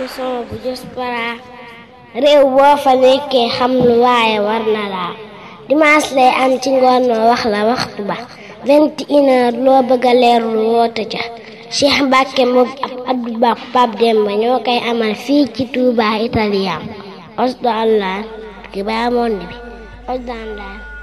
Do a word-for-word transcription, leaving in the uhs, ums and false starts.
émission bu Diaspora réew boo fa nekkee xam lu waaye war na laa dimanche lay am ci ngoon ma wax la waxtu ba vingt et une heures loo bëgg a leerlu woote ca Cheikh Mbacke moom ab Abdou Ba Pape Demba ñoo koy amal fii ci Touba Italien Osdo Allah ki ba monde bi Osdo Allah